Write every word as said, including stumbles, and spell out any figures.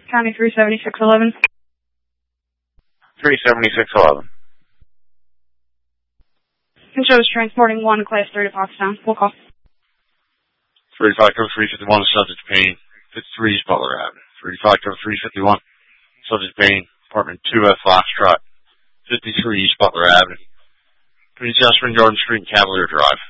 County three seventy-six eleven. three seventy-six eleven. It shows transporting one class three to Foxtown. We'll call. thirty-five code three fifty-one, subject Payne, fifty-three East Butler Avenue. thirty-five code three fifty-one, subject Payne, apartment two F Foxtrot, fifty-three East Butler Avenue. Between Jasper and Jordan Street and Cavalier Drive.